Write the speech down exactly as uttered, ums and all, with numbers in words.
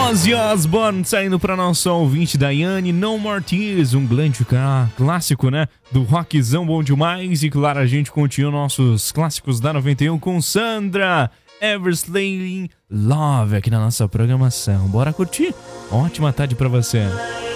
Ozzy Osbourne saindo para nosso ouvinte Daiane, No More Tears, um grande clássico, né? Do rockzão bom demais. E claro, a gente continua nossos clássicos da noventa e um com Sandra, Eversley Love aqui na nossa programação. Bora curtir? Ótima tarde para você.